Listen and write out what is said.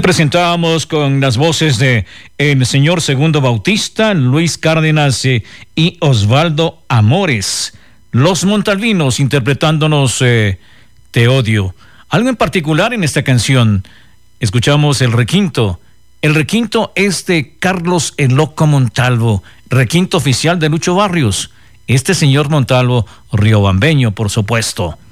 Presentábamos con las voces de el señor Segundo Bautista, Luis Cárdenas y Osvaldo Amores. Los Montalvinos interpretándonos Te odio. Algo en particular en esta canción. Escuchamos el requinto. El requinto es de Carlos el Loco Montalvo, requinto oficial de Lucho Barrios. Este señor Montalvo, riobambeño, por supuesto.